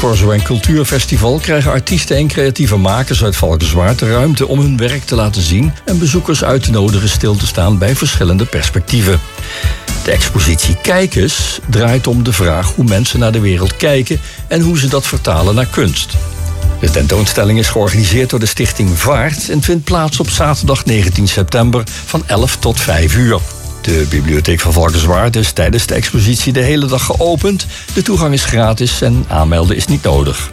Corso en Cultuurfestival krijgen artiesten en creatieve makers uit Valkenswaard de ruimte om hun werk te laten zien en bezoekers uit te nodigen stil te staan bij verschillende perspectieven. De expositie Kijkers draait om de vraag hoe mensen naar de wereld kijken en hoe ze dat vertalen naar kunst. De tentoonstelling is georganiseerd door de stichting Vaart en vindt plaats op zaterdag 19 september van 11 tot 5 uur. De bibliotheek van Valkenswaard is tijdens de expositie de hele dag geopend. De toegang is gratis en aanmelden is niet nodig.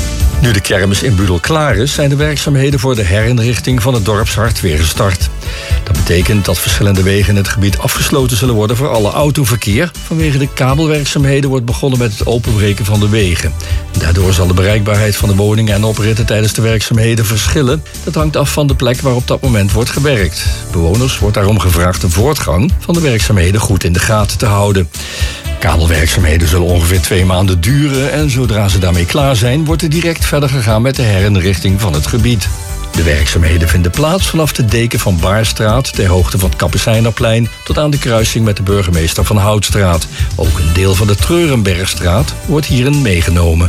Nu de kermis in Budel klaar is, zijn de werkzaamheden voor de herinrichting van het dorpshart weer gestart. Dat betekent dat verschillende wegen in het gebied afgesloten zullen worden voor alle autoverkeer. Vanwege de kabelwerkzaamheden wordt begonnen met het openbreken van de wegen. Daardoor zal de bereikbaarheid van de woningen en opritten tijdens de werkzaamheden verschillen. Dat hangt af van de plek waar op dat moment wordt gewerkt. Bewoners wordt daarom gevraagd de voortgang van de werkzaamheden goed in de gaten te houden. Kabelwerkzaamheden zullen ongeveer 2 maanden duren en zodra ze daarmee klaar zijn, wordt er direct verder gegaan met de herinrichting van het gebied. De werkzaamheden vinden plaats vanaf de Deken van Baarstraat ter hoogte van het Kapucijnerplein tot aan de kruising met de burgemeester van Houtstraat. Ook een deel van de Treurenbergstraat wordt hierin meegenomen.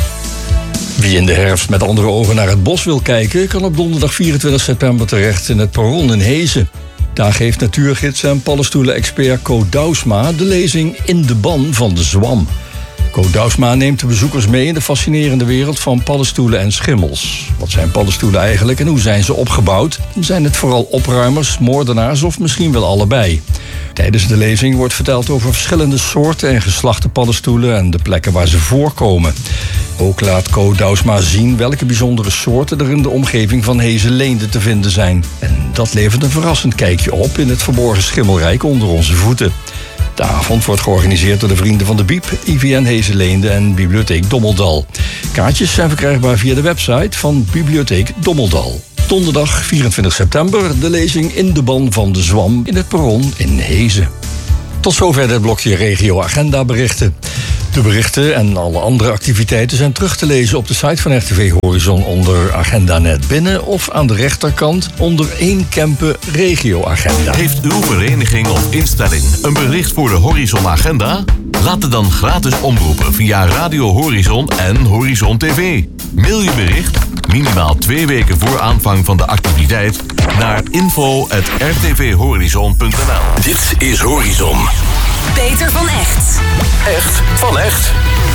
Wie in de herfst met andere ogen naar het bos wil kijken, kan op donderdag 24 september terecht in het Perron in Hezen. Daar geeft natuurgids en paddenstoelen-expert Co Douwsma de lezing In de ban van de zwam. Co Douwsma neemt de bezoekers mee in de fascinerende wereld van paddenstoelen en schimmels. Wat zijn paddenstoelen eigenlijk en hoe zijn ze opgebouwd? Zijn het vooral opruimers, moordenaars of misschien wel allebei? Tijdens de lezing wordt verteld over verschillende soorten en geslachten paddenstoelen en de plekken waar ze voorkomen. Ook laat Co Douwsma zien welke bijzondere soorten er in de omgeving van Hezen-Leende te vinden zijn. En dat levert een verrassend kijkje op in het verborgen schimmelrijk onder onze voeten. De avond wordt georganiseerd door de Vrienden van de Biep, IVN Hezen-Leende en Bibliotheek Dommeldal. Kaartjes zijn verkrijgbaar via de website van Bibliotheek Dommeldal. Donderdag 24 september de lezing In de ban van de zwam in het Perron in Hezen. Tot zover dit blokje Regio Agenda berichten. De berichten en alle andere activiteiten zijn terug te lezen op de site van RTV Horizon onder Agenda Net Binnen of aan de rechterkant onder 1 Kempen Regio Agenda. Heeft uw vereniging of instelling een bericht voor de Horizon Agenda? Laat het dan gratis omroepen via Radio Horizon en Horizon TV. Mail je bericht minimaal 2 weken voor aanvang van de activiteit naar info@rtvhorizon.nl. Dit is Horizon. Peter van Echt. Echt van echt.